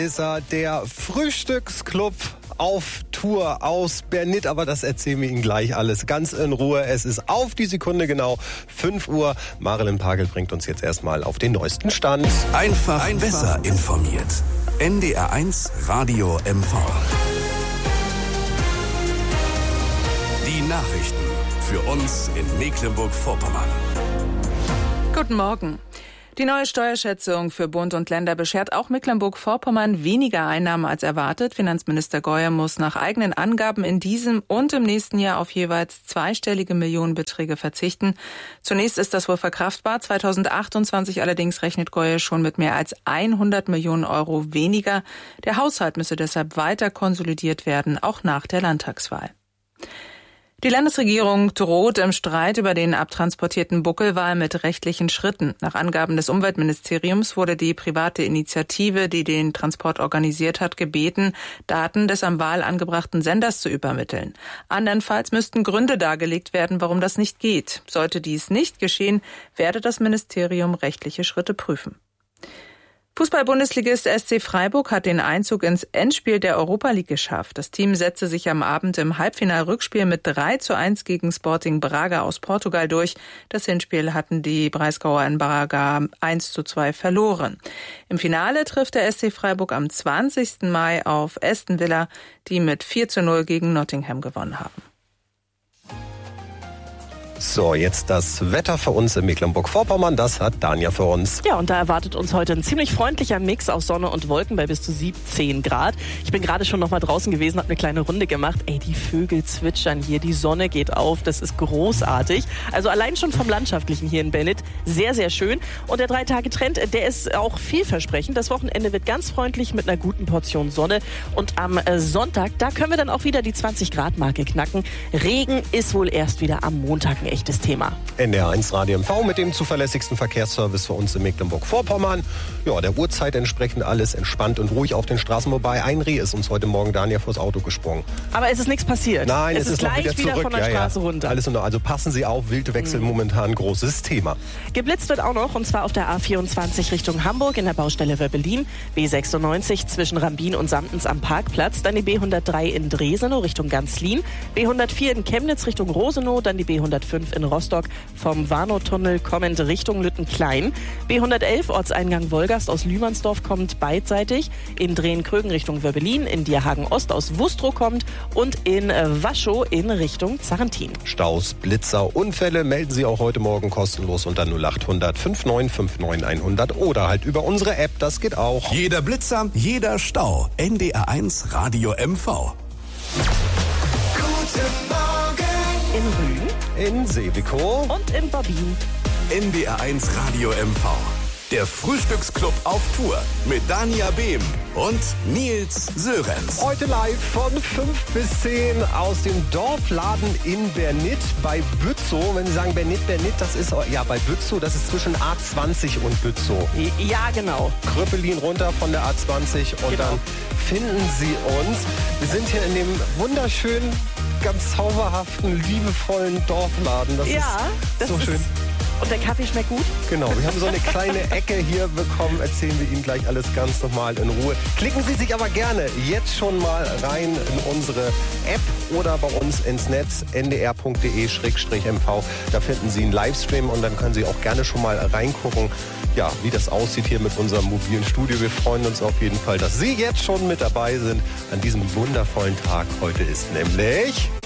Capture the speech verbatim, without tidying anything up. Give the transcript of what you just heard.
Ist er der Frühstücksclub auf Tour aus Bernit, aber das erzählen wir Ihnen gleich alles ganz in Ruhe. Es ist auf die Sekunde genau fünf Uhr. Marilyn Pagel bringt uns jetzt erstmal auf den neuesten Stand. Einfach, Einfach besser informiert. N D R eins Radio M V. Die Nachrichten für uns in Mecklenburg-Vorpommern. Guten Morgen. Die neue Steuerschätzung für Bund und Länder beschert auch Mecklenburg-Vorpommern weniger Einnahmen als erwartet. Finanzminister Geuer muss nach eigenen Angaben in diesem und im nächsten Jahr auf jeweils zweistellige Millionenbeträge verzichten. Zunächst ist das wohl verkraftbar. zweitausendachtundzwanzig allerdings rechnet Geuer schon mit mehr als hundert Millionen Euro weniger. Der Haushalt müsse deshalb weiter konsolidiert werden, auch nach der Landtagswahl. Die Landesregierung droht im Streit über den abtransportierten Buckelwal mit rechtlichen Schritten. Nach Angaben des Umweltministeriums wurde die private Initiative, die den Transport organisiert hat, gebeten, Daten des am Wal angebrachten Senders zu übermitteln. Andernfalls müssten Gründe dargelegt werden, warum das nicht geht. Sollte dies nicht geschehen, werde das Ministerium rechtliche Schritte prüfen. Fußball-Bundesligist S C Freiburg hat den Einzug ins Endspiel der Europa League geschafft. Das Team setzte sich am Abend im Halbfinal-Rückspiel mit drei zu eins gegen Sporting Braga aus Portugal durch. Das Hinspiel hatten die Breisgauer in Braga eins zu zwei verloren. Im Finale trifft der S C Freiburg am zwanzigsten Mai auf Aston Villa, die mit vier zu null gegen Nottingham gewonnen haben. So, jetzt das Wetter für uns in Mecklenburg-Vorpommern. Das hat Dania für uns. Ja, und da erwartet uns heute ein ziemlich freundlicher Mix aus Sonne und Wolken bei bis zu siebzehn Grad. Ich bin gerade schon noch mal draußen gewesen, habe eine kleine Runde gemacht. Ey, die Vögel zwitschern hier, die Sonne geht auf, das ist großartig. Also allein schon vom Landschaftlichen hier in Bernit sehr, sehr schön. Und der Drei-Tage-Trend, der ist auch vielversprechend. Das Wochenende wird ganz freundlich mit einer guten Portion Sonne. Und am Sonntag, da können wir dann auch wieder die zwanzig Grad Marke knacken. Regen ist wohl erst wieder am Montag ein echtes Thema. N D R eins Radio M V mit dem zuverlässigsten Verkehrsservice für uns in Mecklenburg-Vorpommern. Ja, der Uhrzeit entsprechend alles entspannt und ruhig auf den Straßen. Wobei ein Reh ist uns heute Morgen Daniel vors Auto gesprungen. Aber es ist nichts passiert. Nein, es, es ist, ist gleich noch wieder, wieder zurück. von der ja, Straße ja. runter. Alles unter, also passen Sie auf, Wildwechsel mhm. momentan großes Thema. Geblitzt wird auch noch, und zwar auf der A vierundzwanzig Richtung Hamburg in der Baustelle Wöbbelin, B sechsundneunzig zwischen Rambin und Samtens am Parkplatz, dann die B hundertdrei in Dresenow Richtung Ganzlin, B hundertvier in Chemnitz Richtung Rosenow, dann die B hundertfünf in Rostock vom Warnow-Tunnel kommend Richtung Lüttenklein. B hundertelf Ortseingang Wolgast aus Lühmannsdorf kommt beidseitig. In Drehen-Krögen Richtung Wöbbelin, in Dierhagen-Ost aus Wustrow kommt und in Waschow in Richtung Zarrentin. Staus, Blitzer, Unfälle melden Sie auch heute Morgen kostenlos unter null acht hundert fünfundneunzig neunundfünfzig hundert oder halt über unsere App, das geht auch. Jeder Blitzer, jeder Stau. N D R eins Radio M V. Guten Morgen. In Rügen. In Seewikow. Und in Bobbin. N D R eins Radio M V. Der Frühstücksclub auf Tour mit Dania Behm und Nils Sörenz. Heute live von fünf bis zehn aus dem Dorfladen in Bernit bei Bützow. Wenn Sie sagen Bernit, Bernit, das ist ja bei Bützow, das ist zwischen A zwanzig und Bützow. Ja, genau. Kröppelin runter von der A zwanzig und genau. Dann finden Sie uns. Wir sind hier in dem wunderschönen, ganz zauberhaften, liebevollen Dorfladen. Das ja, ist das so ist schön. Und der Kaffee schmeckt gut? Genau, wir haben so eine kleine Ecke hier bekommen. Erzählen wir Ihnen gleich alles ganz normal in Ruhe. Klicken Sie sich aber gerne jetzt schon mal rein in unsere App oder bei uns ins Netz n d r punkt d e slash m v. Da finden Sie einen Livestream und dann können Sie auch gerne schon mal reingucken, ja, wie das aussieht hier mit unserem mobilen Studio. Wir freuen uns auf jeden Fall, dass Sie jetzt schon mit dabei sind an diesem wundervollen Tag. Heute ist nämlich